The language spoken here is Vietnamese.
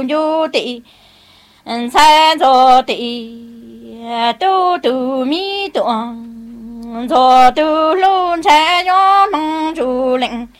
nhu tỷ san cho tỷ tu tu mi tuang cho tu luôn cha yo mong chu lệnh